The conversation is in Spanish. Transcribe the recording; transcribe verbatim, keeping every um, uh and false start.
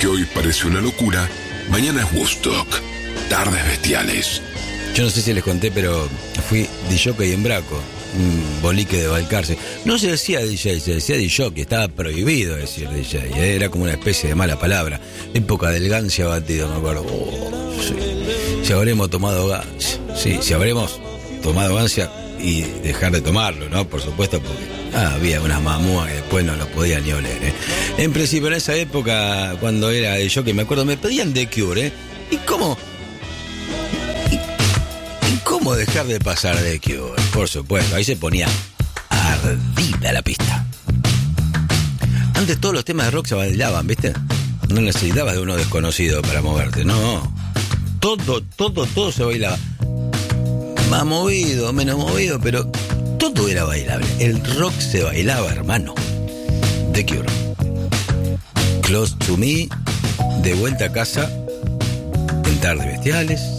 que hoy parece una locura, mañana es Woodstock. Tardes bestiales. Yo no sé si les conté, pero fui disjockey en Braco, un bolique de Balcarce. No se decía D J, se decía disjockey, estaba prohibido decir D J, era como una especie de mala palabra. Época del gancia batido, me acuerdo. Oh, sí. Si habremos tomado gancia, sí, si habremos tomado gancia y dejar de tomarlo, ¿no? Por supuesto, porque ah, había unas mamúas que después no lo podía ni oler, ¿eh? En principio, en esa época, cuando era disjockey, me acuerdo, me pedían The Cure, ¿eh? ¿Y cómo? ¿Cómo dejar de pasar de Cure? Por supuesto, ahí se ponía ardida la pista. Antes todos los temas de rock se bailaban, ¿viste? No necesitabas de uno desconocido para moverte, no. Todo, todo, todo se bailaba. Más movido, menos movido, pero todo era bailable. El rock se bailaba, hermano. The Cure. Close to Me, de vuelta a casa en Tardes Bestiales.